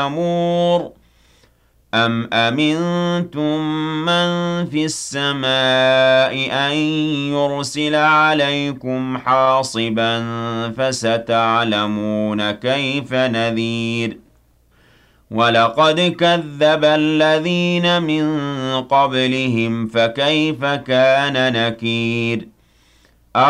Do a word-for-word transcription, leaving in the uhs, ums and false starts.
أمور أَمْ أَمِنْتُمْ مَنْ فِي السَّمَاءِ أَنْ يُرْسِلَ عَلَيْكُمْ حَاصِبًا فَسَتَعْلَمُونَ كَيْفَ نَذِيرِ وَلَقَدْ كَذَّبَ الَّذِينَ مِنْ قَبْلِهِمْ فَكَيْفَ كَانَ نَكِيرِ